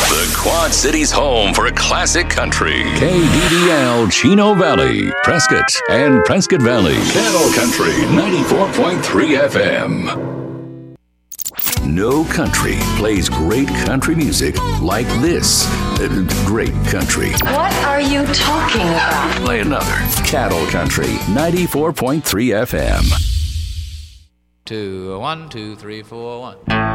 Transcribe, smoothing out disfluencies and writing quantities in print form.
The Quad Cities' home for classic country. KDDL Chino Valley, Prescott, and Prescott Valley. Cattle Country 94.3 FM. No country plays great country music like this. Great country. What are you talking about? Play another. Cattle Country 94.3 FM. 2, 1, 2, 3, 4, 1.